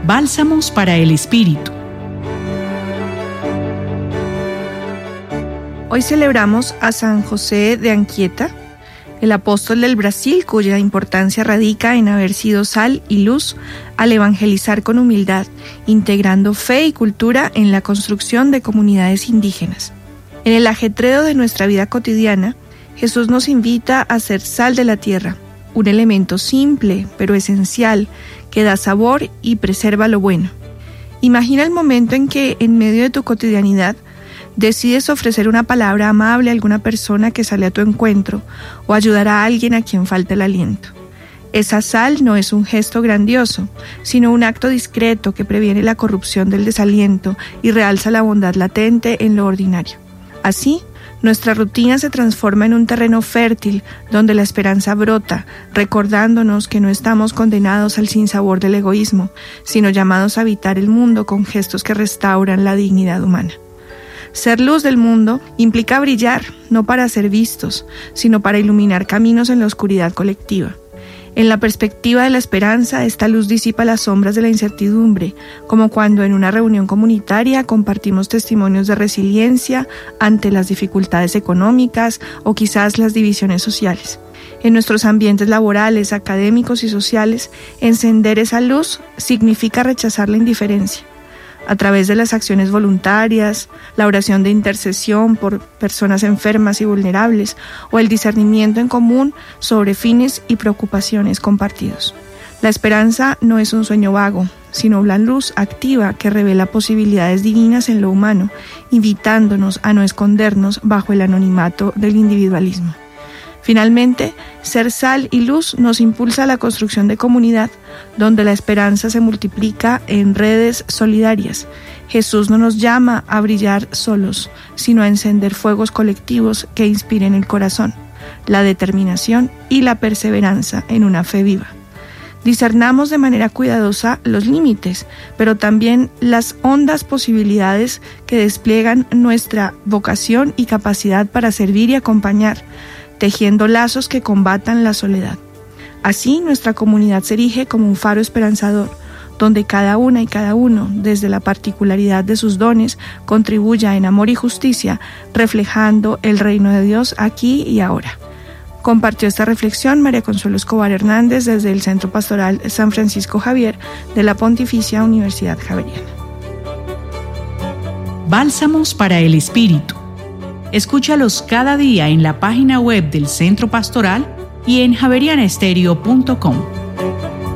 Bálsamos para el Espíritu. Hoy celebramos a San José de Anchieta, el apóstol del Brasil, cuya importancia radica en haber sido sal y luz al evangelizar con humildad, integrando fe y cultura en la construcción de comunidades indígenas. En el ajetreo de nuestra vida cotidiana, Jesús nos invita a ser sal de la tierra, un elemento simple pero esencial que da sabor y preserva lo bueno. Imagina el momento en que, en medio de tu cotidianidad, decides ofrecer una palabra amable a alguna persona que sale a tu encuentro o ayudar a alguien a quien falta el aliento. Esa sal no es un gesto grandioso, sino un acto discreto que previene la corrupción del desaliento y realza la bondad latente en lo ordinario. Así, nuestra rutina se transforma en un terreno fértil donde la esperanza brota, recordándonos que no estamos condenados al sinsabor del egoísmo, sino llamados a habitar el mundo con gestos que restauran la dignidad humana. Ser luz del mundo implica brillar, no para ser vistos, sino para iluminar caminos en la oscuridad colectiva. En la perspectiva de la esperanza, esta luz disipa las sombras de la incertidumbre, como cuando en una reunión comunitaria compartimos testimonios de resiliencia ante las dificultades económicas o quizás las divisiones sociales. En nuestros ambientes laborales, académicos y sociales, encender esa luz significa rechazar la indiferencia. A través de las acciones voluntarias, la oración de intercesión por personas enfermas y vulnerables o el discernimiento en común sobre fines y preocupaciones compartidos. La esperanza no es un sueño vago, sino una luz activa que revela posibilidades divinas en lo humano, invitándonos a no escondernos bajo el anonimato del individualismo. Finalmente, ser sal y luz nos impulsa a la construcción de comunidad, donde la esperanza se multiplica en redes solidarias. Jesús no nos llama a brillar solos, sino a encender fuegos colectivos que inspiren el corazón, la determinación y la perseverancia en una fe viva. Discernamos de manera cuidadosa los límites, pero también las hondas posibilidades que despliegan nuestra vocación y capacidad para servir y acompañar, tejiendo lazos que combatan la soledad. Así, nuestra comunidad se erige como un faro esperanzador, donde cada una y cada uno, desde la particularidad de sus dones, contribuya en amor y justicia, reflejando el reino de Dios aquí y ahora. Compartió esta reflexión María Consuelo Escobar Hernández desde el Centro Pastoral San Francisco Javier de la Pontificia Universidad Javeriana. Bálsamos para el Espíritu. Escúchalos cada día en la página web del Centro Pastoral y en javerianestereo.com.